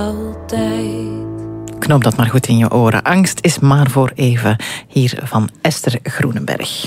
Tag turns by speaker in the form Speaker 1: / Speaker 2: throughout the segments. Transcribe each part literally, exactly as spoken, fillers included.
Speaker 1: Altijd.
Speaker 2: Knoop dat maar goed in je oren. Angst is maar voor even. Hier van Esther Groenenberg.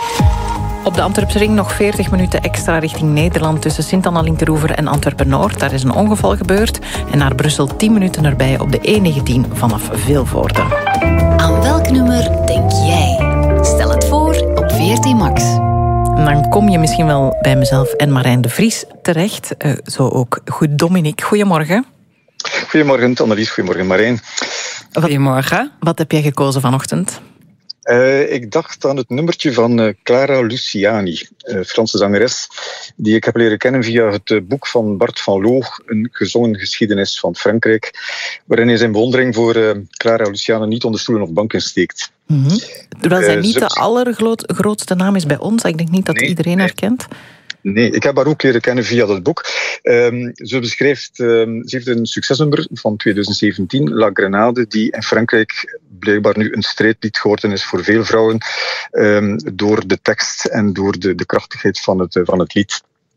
Speaker 2: Op de Antwerpse ring nog veertig minuten extra richting Nederland tussen Sint-Anna-Linkeroever en Antwerpen-Noord. Daar is een ongeval gebeurd. En naar Brussel tien minuten erbij op de E negentien vanaf Vilvoorde.
Speaker 3: Aan welk nummer denk jij? Stel het voor op V R T Max.
Speaker 2: En dan kom je misschien wel bij mezelf en Marijn de Vries terecht. Uh, zo ook goed Dominique. Goedemorgen.
Speaker 4: Goedemorgen Annelies, goedemorgen Marijn.
Speaker 2: Goedemorgen. Wat, wat heb jij gekozen vanochtend?
Speaker 4: Uh, ik dacht aan het nummertje van uh, Clara Luciani, uh, Franse zangeres, die ik heb leren kennen via het uh, boek van Bart van Loo, een gezongen geschiedenis van Frankrijk, waarin hij zijn bewondering voor uh, Clara Luciani niet onder stoelen of banken steekt.
Speaker 2: Mm-hmm. Terwijl zij
Speaker 4: Uh,
Speaker 2: niet
Speaker 4: ze-
Speaker 2: de allergrootste naam is bij ons. Ik denk niet dat
Speaker 4: Nee,
Speaker 2: iedereen
Speaker 4: nee.
Speaker 2: haar kent.
Speaker 4: Nee, ik heb haar ook leren kennen via dat boek. Um, ze beschrijft, um, ze heeft een succesnummer van twintig zeventien, La Grenade, die in Frankrijk blijkbaar nu een strijdlied geworden is voor veel vrouwen, um, door de tekst en door de, de krachtigheid van het, uh, van het lied.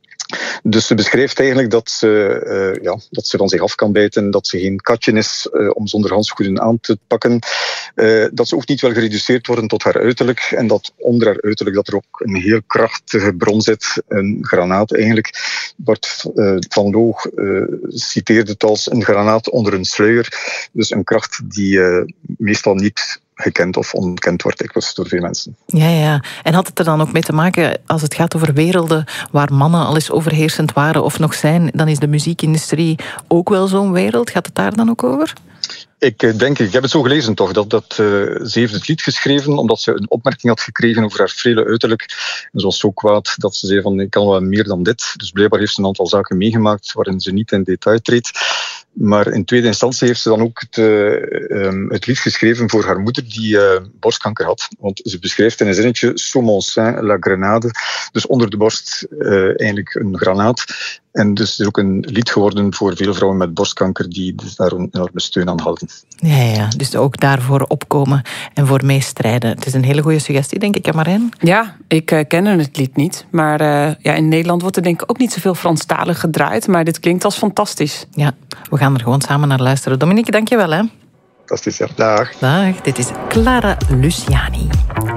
Speaker 4: Dus ze beschrijft eigenlijk dat ze, uh, ja, dat ze van zich af kan bijten, dat ze geen katje is uh, om zonder handschoenen aan te pakken, uh, dat ze ook niet wil gereduceerd worden tot haar uiterlijk en dat onder haar uiterlijk dat er ook een heel krachtige bron zit, een granaat eigenlijk. Bart uh, van Loo uh, citeerde het als een granaat onder een sluier, dus een kracht die uh, meestal niet gekend of ontkend wordt dikwijls door veel mensen.
Speaker 2: Ja, ja. En had het er dan ook mee te maken, als het gaat over werelden waar mannen al eens overheersend waren of nog zijn, dan is de muziekindustrie ook wel zo'n wereld? Gaat het daar dan ook over?
Speaker 4: Ik eh, denk, ik heb het zo gelezen toch, dat, dat uh, ze heeft het lied geschreven omdat ze een opmerking had gekregen over haar frele uiterlijk. En ze was zo kwaad dat ze zei van, ik kan wel meer dan dit. Dus blijkbaar heeft ze een aantal zaken meegemaakt waarin ze niet in detail treedt. Maar in tweede instantie heeft ze dan ook het, uh, um, het lied geschreven voor haar moeder die uh, borstkanker had. Want ze beschrijft in een zinnetje sous mon sein la grenade. Dus onder de borst uh, eigenlijk een granaat. En dus het is ook een lied geworden voor veel vrouwen met borstkanker die dus daar een enorme steun aan hadden.
Speaker 2: Ja, ja, dus ook daarvoor opkomen en voor meestrijden. Het is een hele goede suggestie, denk ik, hè Marijn?
Speaker 5: Ja, ik uh, ken het lied niet. Maar uh, ja, in Nederland wordt er denk ik ook niet zoveel Franstalig gedraaid. Maar dit klinkt als fantastisch.
Speaker 2: Ja, we gaan er gewoon samen naar luisteren. Dominique, dank je wel, hè?
Speaker 4: Fantastisch, ja. Dag.
Speaker 2: Dag, dit is Clara Luciani.